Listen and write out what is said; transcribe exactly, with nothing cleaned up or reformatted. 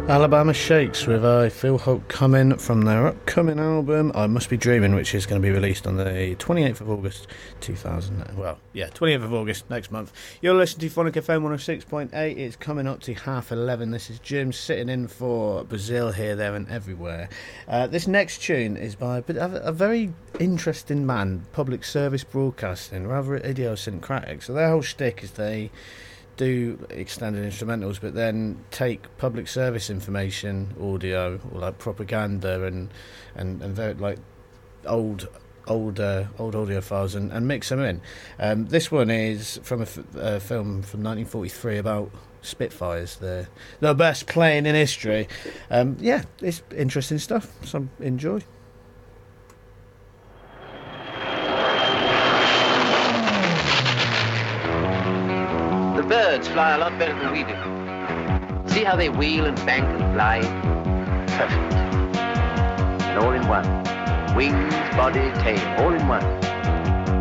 Alabama Shakes with I Feel Hope Coming from their upcoming album I Must Be Dreaming, which is going to be released on the twenty-eighth of August two thousand. Well, yeah, twentieth of August next month. You're listening to Phonic F M one oh six point eight. It's coming up to half eleven. This is Jim sitting in for Brazil here, there, and everywhere. Uh, this next tune is by a, a very interesting man, public service broadcasting, rather idiosyncratic. So their whole shtick is they do extended instrumentals, but then take public service information, audio, or like propaganda and and and very like old old uh, old audio files and, and mix them in. Um, this one is from a, f- a film from nineteen forty-three about Spitfires, the the best plane in history. Um, yeah, it's interesting stuff. So enjoy. The birds fly a lot better than we do. See how they wheel and bank and glide? Perfect. And all in one. Wings, body, tail, all in one.